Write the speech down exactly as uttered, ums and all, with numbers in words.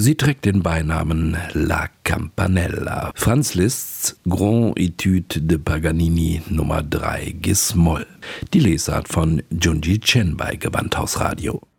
Sie trägt den Beinamen La Campanella. Franz Liszt's Grand Etude de Paganini Nummer drei Gis-Moll. Die Lesart von Junji Chen bei Gewandhausradio.